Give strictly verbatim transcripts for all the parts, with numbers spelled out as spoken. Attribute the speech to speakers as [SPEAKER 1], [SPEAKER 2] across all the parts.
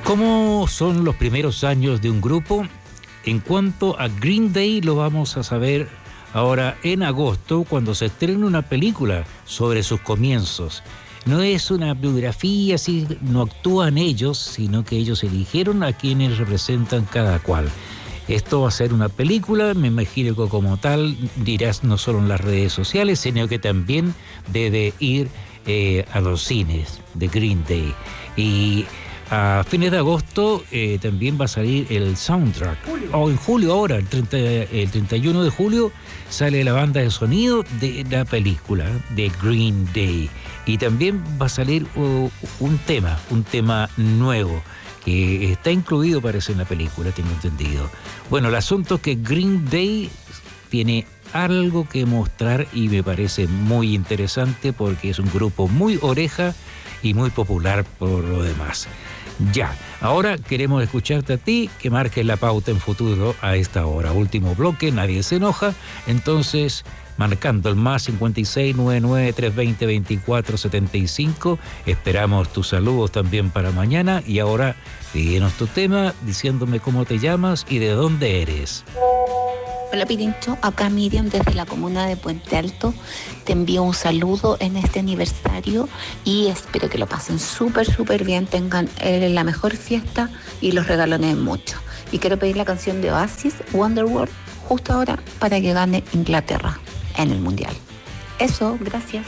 [SPEAKER 1] ¿Cómo son los primeros años de un grupo? En cuanto a Green Day, lo vamos a saber ahora en agosto, cuando se estrena una película sobre sus comienzos. No es una biografía, así no actúan ellos, sino que ellos eligieron a quienes representan cada cual. Esto va a ser una película, me imagino que como tal dirás no solo en las redes sociales, sino que también debe ir eh, a los cines de Green Day. Y a fines de agosto eh, también va a salir el soundtrack. O oh, en julio ahora, el, treinta, el treinta y uno de julio, sale la banda de sonido de la película de Green Day. Y también va a salir uh, un tema, un tema nuevo, que está incluido, parece, en la película, tengo entendido. Bueno, el asunto es que Green Day tiene algo que mostrar y me parece muy interesante porque es un grupo muy oreja y muy popular por lo demás. Ya, ahora queremos escucharte a ti, que marques la pauta en futuro a esta hora. Último bloque, nadie se enoja, entonces marcando el más cincuenta y seis, noventa y nueve, trescientos veinte, veinticuatro, setenta y cinco. Esperamos tus saludos también para mañana. Y ahora, pídenos tu tema diciéndome cómo te llamas y de dónde eres.
[SPEAKER 2] Hola Pirincho, acá Miriam desde la comuna de Puente Alto. Te envío un saludo en este aniversario y espero que lo pasen súper, súper bien, tengan eh, la mejor fiesta y los regalones mucho. Y quiero pedir la canción de Oasis, Wonderworld, justo ahora para que gane Inglaterra en el Mundial. Eso, gracias.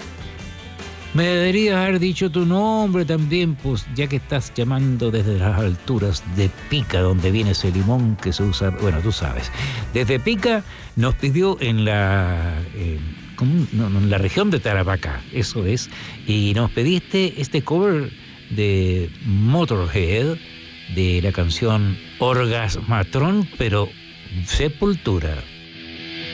[SPEAKER 1] Me deberías haber dicho tu nombre también, pues ya que estás llamando desde las alturas de Pica, donde viene ese limón que se usa, bueno, tú sabes. Desde Pica nos pidió en la, eh, ¿cómo? No, no, en la región de Tarapacá, eso es, y nos pediste este cover de Motorhead, de la canción Orgasmatron, pero Sepultura.